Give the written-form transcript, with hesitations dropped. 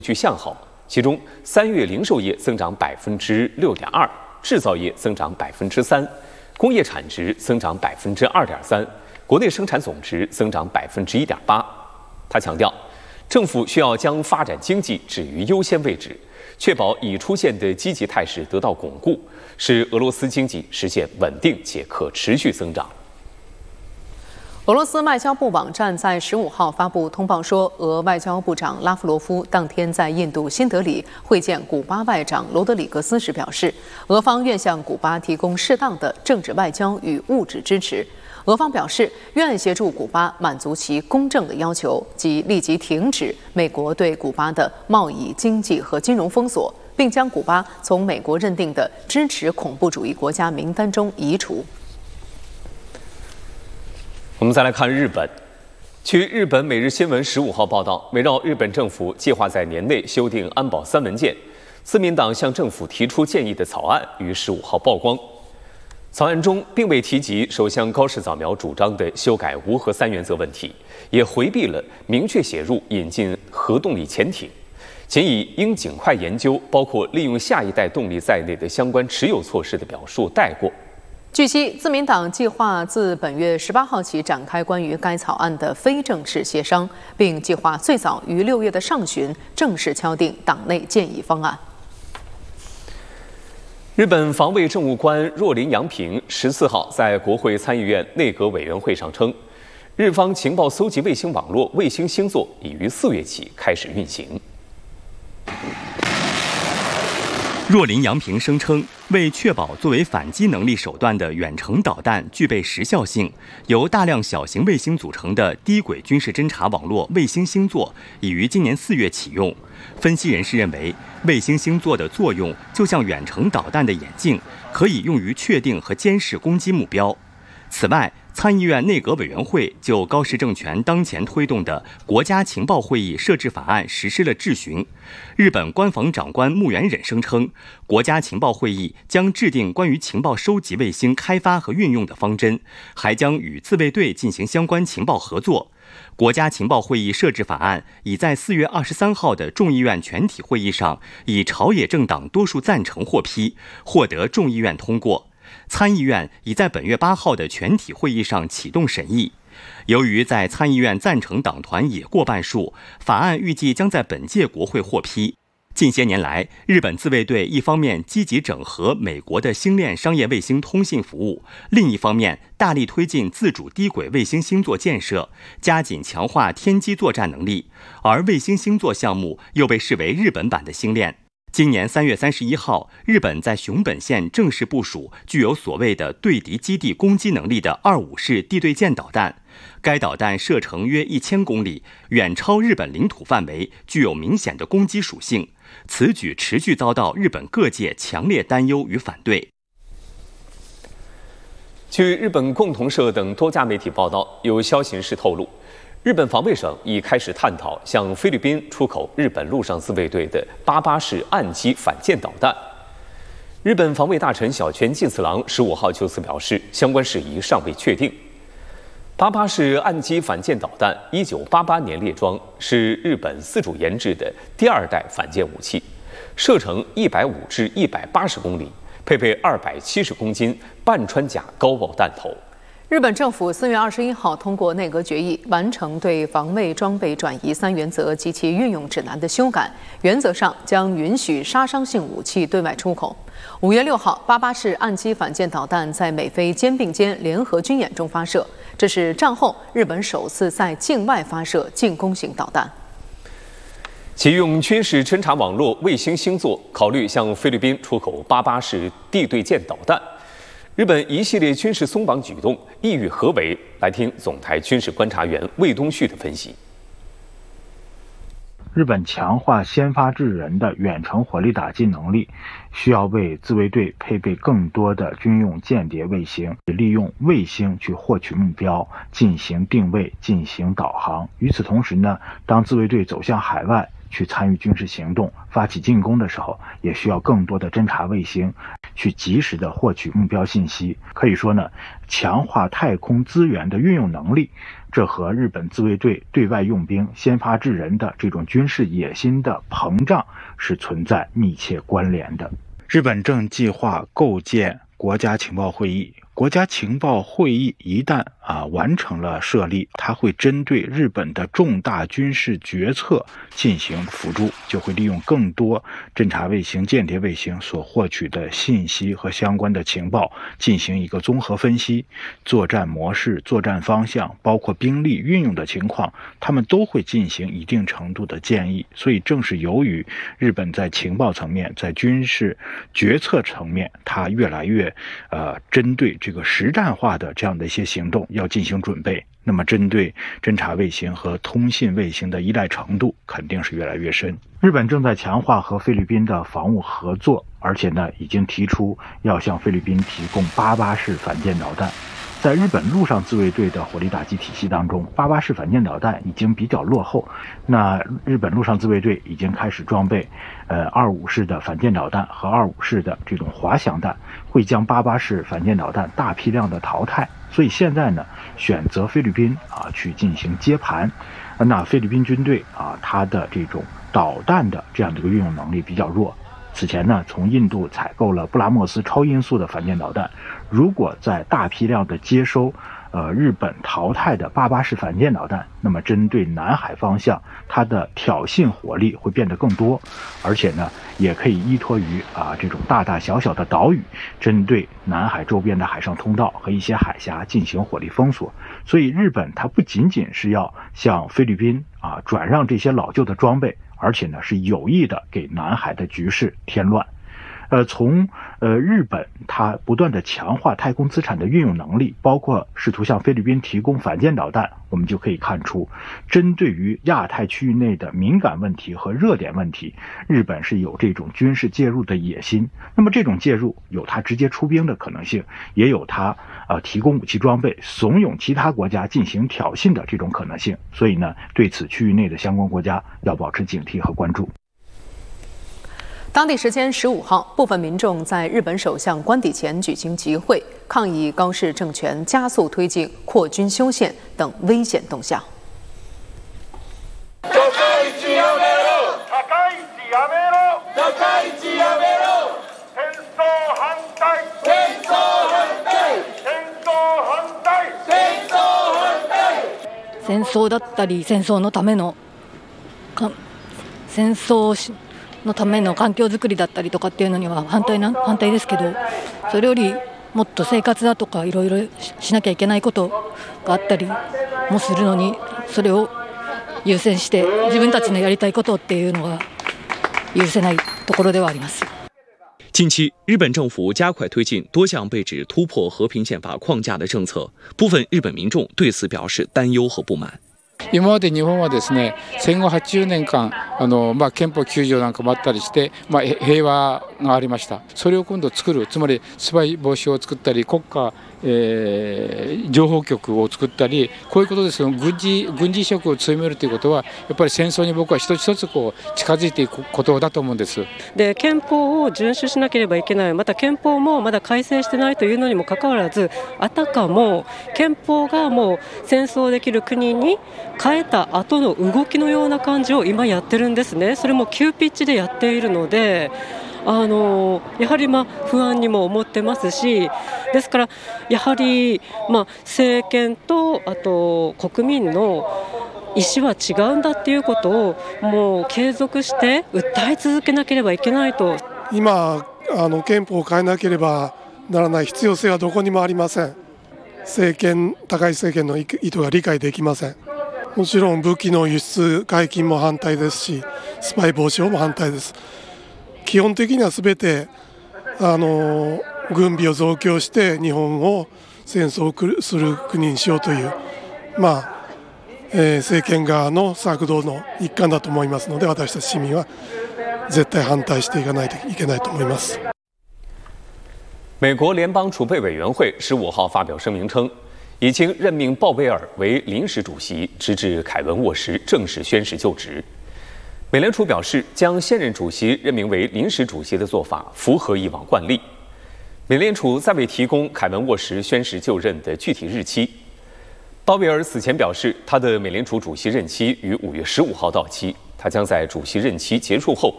据向好，其中3月零售业增长6.2%，制造业增长3%，工业产值增长2.3%，国内生产总值增长1.8%。他强调，政府需要将发展经济置于优先位置，确保已出现的积极态势得到巩固，使俄罗斯经济实现稳定且可持续增长。 俄罗斯外交部网站在15号发布通报说，俄外交部长拉夫罗夫当天在印度新德里会见古巴外长罗德里格斯时表示，俄方愿向古巴提供适当的政治外交与物质支持。俄方表示，愿协助古巴满足其公正的要求，即立即停止美国对古巴的贸易、经济和金融封锁，并将古巴从美国认定的支持恐怖主义国家名单中移除。 我们再来看日本。据日本每日新闻15号报道，围绕日本政府计划在年内修订安保3文件，自民党向政府提出建议的草案于15号曝光。草案中并未提及首相高市早苗主张的修改无核3原则问题，也回避了明确写入引进核动力潜艇，仅以应尽快研究包括利用下一代动力在内的相关持有措施的表述带过。 据悉，自民党计划自本月18号起展开关于该草案的非正式协商，并计划最早于6月的上旬正式敲定党内建议方案。 日本防卫政务官若林洋平14号在国会参议院内阁委员会上称，日方情报搜集卫星网络卫星星座已于4月起开始运行。 若林洋平声称，为确保作为反击能力手段的远程导弹具备时效性，由大量小型卫星组成的低轨军事侦察网络卫星星座已于今年4月启用。分析人士认为，卫星星座的作用就像远程导弹的眼镜，可以用于确定和监视攻击目标。此外，参议院内阁委员会就高市政权当前推动的国家情报会议设置法案实施了质询。日本官房长官木原忍声称，国家情报会议将制定关于情报收集卫星开发和运用的方针，还将与自卫队进行相关情报合作。国家情报会议设置法案已在4月23号的众议院全体会议上以朝野政党多数赞成获批，获得众议院通过。参议院已在本月8号的全体会议上启动审议。由于在参议院赞成党团也过半数，法案预计将在本届国会获批。近些年来，日本自卫队一方面积极整合美国的星链商业卫星通信服务，另一方面大力推进自主低轨卫星星座建设，加紧强化天基作战能力，而卫星星座项目又被视为日本版的星链。今年3月31号，日本在熊本县正式部署具有所谓的对敌基地攻击能力的25式地对舰导弹。该导弹射程约1000公里，远超日本领土范围，具有明显的攻击属性。此举持续遭到日本各界强烈担忧与反对。 据日本共同社等多家媒体报道，有消息人士透露，日本防卫省已开始探讨向菲律宾出口日本陆上自卫队的88式岸基反舰导弹。日本防卫大臣小泉进次郎15号就此表示，相关事宜尚未确定。88式岸基反舰导弹1988年列装，是日本自主研制的第2代反舰武器，射程150至180公里，配备270公斤半穿甲高爆弹头。 日本政府4月21号通过内阁决议，完成对防卫装备转移3原则及其运用指南的修改，原则上将允许杀伤性武器对外出口。5月6号，88式岸基反舰导弹在美菲肩并肩联合军演中发射，这是战后日本首次在境外发射进攻型导弹。 其用军事侦察网络卫星星座考虑向菲律宾出口88式地对舰导弹。日本一系列军事松绑举动意欲何为？来听总台军事观察员魏东旭的分析。 日本强化先发制人的远程火力打击能力，需要为自卫队配备更多的军用间谍卫星，利用卫星去获取目标，进行定位，进行导航。与此同时呢，当自卫队走向海外去参与军事行动、发起进攻的时候，也需要更多的侦察卫星。 去及时的获取目标信息。可以说呢，强化太空资源的运用能力，这和日本自卫队对外用兵、先发制人的这种军事野心的膨胀是存在密切关联的。日本正计划构建国家情报会议。国家情报会议一旦完成了设立，它会针对日本的重大军事决策进行辅助，就会利用更多侦察卫星、间谍卫星所获取的信息和相关的情报进行一个综合分析，作战模式、作战方向，包括兵力运用的情况，他们都会进行一定程度的建议。所以正是由于日本在情报层面、在军事决策层面，它越来越针对这个实战化的这样的一些行动要进行准备，那么针对侦察卫星和通信卫星的依赖程度肯定是越来越深。日本正在强化和菲律宾的防务合作，而且呢已经提出要向菲律宾提供88式反舰导弹。在日本陆上自卫队的火力打击体系当中，88式反舰导弹已经比较落后。那日本陆上自卫队已经开始装备25式的反舰导弹和25式的这种滑翔弹，会将88式反舰导弹大批量的淘汰。所以现在呢，选择菲律宾去进行接盘。那菲律宾军队它的这种导弹的这样的一个运用能力比较弱。此前呢，从印度采购了布拉莫斯超音速的反舰导弹，如果在大批量的接收日本淘汰的88式反舰导弹，那么针对南海方向，它的挑衅火力会变得更多，而且呢，也可以依托于这种大大小小的岛屿，针对南海周边的海上通道和一些海峡进行火力封锁。所以日本它不仅仅是要向菲律宾转让这些老旧的装备，而且呢是有意的给南海的局势添乱。从日本它不断的强化太空资产的运用能力，包括试图向菲律宾提供反舰导弹，我们就可以看出，针对于亚太区域内的敏感问题和热点问题，日本是有这种军事介入的野心。那么这种介入有它直接出兵的可能性，也有它提供武器装备、怂恿其他国家进行挑衅的这种可能性。所以呢，对此区域内的相关国家要保持警惕和关注。 当地时间15号，部分民众在日本首相官邸前举行集会，抗议高市政权加速推进扩军修宪等危险动向。 戦争だったり戦争のための戦争のための環境づくりだったりとかっていうのには反対ですけど、それよりもっと生活だとかいろいろしなきゃいけないことがあったりもするのに、それを優先して自分たちのやりたいことっていうのが許せないところではあります。 近期，日本政府加快推进多项被指突破和平宪法框架的政策，部分日本民众对此表示担忧和不満。 今まで日本はですね、戦後80年間憲法9条なんかもあったりして、平和がありました。それを今度作る、つまりスパイ防止を作ったり、国家情報局を作ったり、こういうことですけど、軍事意識を強めるということはやっぱり戦争に僕は一つ一つ近づいていくことだと思うんです。 で、憲法を遵守しなければいけない、また憲法もまだ改正してないというのにもかかわらず、あたかも憲法がもう戦争できる国に変えた後の動きのような感じを今やってるんですね。それも急ピッチでやっているので、やはり不安にも思ってますし、ですからやはり政権とあと国民の意思は違うんだっていうことをもう継続して訴え続けなければいけないと。 今憲法を変えなければならない必要性はどこにもありません。高い政権の意図が理解できません。もちろん武器の輸出解禁も反対ですし、スパイ防止法も反対です。基本的には全て軍備を増強して日本を戦争する国にしようという政権側の策動の一環だと思いますので、私たち市民は絶対反対していかないといけないと思います。 美国联邦储备委员会15号发表声明称，已经任命鲍威尔为临时主席，直至凯文沃什正式宣誓就职。美联储表示，将现任主席任命为临时主席的做法符合以往惯例。 美联储再未提供凯文沃什宣誓就任的具体日期。鲍威尔此前表示，他的美联储主席任期于5月15号到期，他将在主席任期结束后